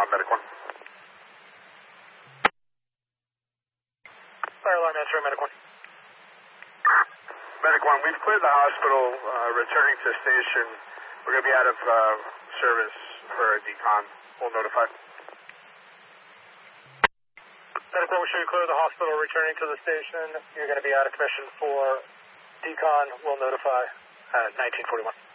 Medic 1. Fire alarm answer, Medic 1. Medic 1, we've cleared the hospital, returning to station. We're going to be out of service for a decon. We'll notify. Medic 1, we should clear the hospital, returning to the station. You're going to be out of commission for decon. We'll notify at 1941.